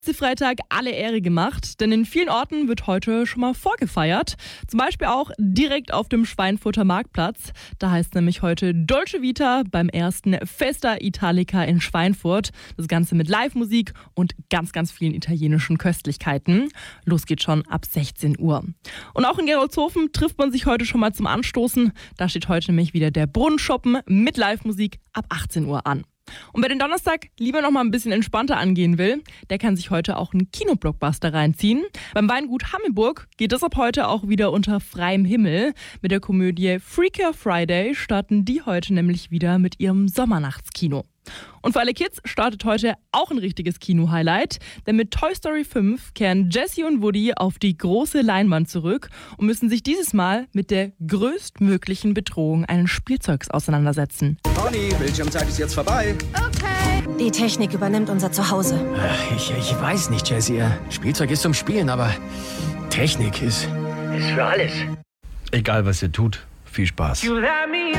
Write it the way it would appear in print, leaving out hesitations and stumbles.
Freitag alle Ehre gemacht, denn in vielen Orten wird heute schon mal vorgefeiert. Zum Beispiel auch direkt auf dem Schweinfurter Marktplatz. Da heißt nämlich heute Dolce Vita beim ersten Festa Italica in Schweinfurt. Das Ganze mit Live-Musik und ganz, ganz vielen italienischen Köstlichkeiten. Los geht schon ab 16 Uhr. Und auch in Gerolzhofen trifft man sich heute schon mal zum Anstoßen. Da steht heute nämlich wieder der Brunnenschoppen mit Live-Musik ab 18 Uhr an. Und wer den Donnerstag lieber noch mal ein bisschen entspannter angehen will, der kann sich heute auch einen Kinoblockbuster reinziehen. Beim Weingut Hammelburg geht es ab heute auch wieder unter freiem Himmel. Mit der Komödie Freaker Friday starten die heute nämlich wieder mit ihrem Sommernachtskino. Und für alle Kids startet heute auch ein richtiges Kino-Highlight, denn mit Toy Story 5 kehren Jessie und Woody auf die große Leinwand zurück und müssen sich dieses Mal mit der größtmöglichen Bedrohung eines Spielzeugs auseinandersetzen. Conny, Bildschirmzeit ist jetzt vorbei. Okay. Die Technik übernimmt unser Zuhause. Ich weiß nicht, Jessie. Spielzeug ist zum Spielen, aber Technik ist für alles. Egal, was ihr tut, viel Spaß.